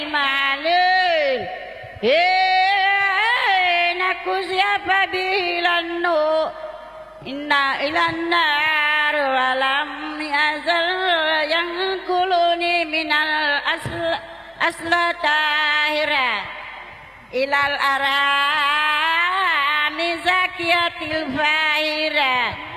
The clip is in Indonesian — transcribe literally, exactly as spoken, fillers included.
malul eh naku siapa bilan no inna ilan nar walam azal yang kuluni minal asl asla tahira ilal arami zakiyatil fahira